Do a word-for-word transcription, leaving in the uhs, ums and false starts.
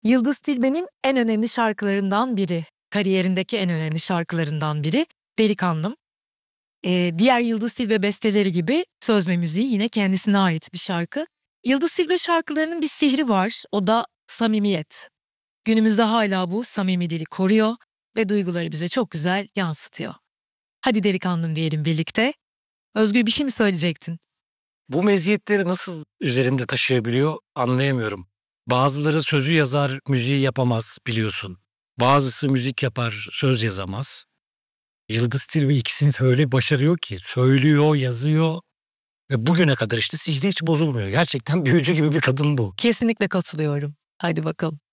Yıldız Tilbe'nin en önemli şarkılarından biri, kariyerindeki en önemli şarkılarından biri Delikanlım. Eee, diğer Yıldız Tilbe besteleri gibi söz ve müziği yine kendisine ait bir şarkı. Yıldız Tilbe şarkılarının bir sihri var, o da samimiyet. Günümüzde hala bu samimi dili koruyor ve duyguları bize çok güzel yansıtıyor. Hadi Delikanlım diyelim birlikte. Özgür, bir şey mi söyleyecektin? Bu meziyetleri nasıl üzerinde taşıyabiliyor anlayamıyorum. Bazıları sözü yazar, müziği yapamaz biliyorsun. Bazısı müzik yapar, söz yazamaz. Yıldız Tilbe ikisini de öyle başarıyor ki söylüyor, yazıyor ve bugüne kadar işte sihri hiç bozulmuyor. Gerçekten büyücü gibi bir kadın bu. Kesinlikle katılıyorum. Hadi bakalım.